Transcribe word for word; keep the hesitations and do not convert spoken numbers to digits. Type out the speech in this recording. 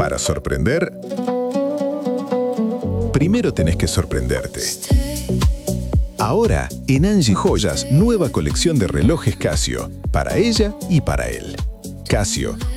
Para sorprender, primero tenés que sorprenderte. Ahora, en Angie Joyas, nueva colección de relojes Casio, para ella y para él. Casio,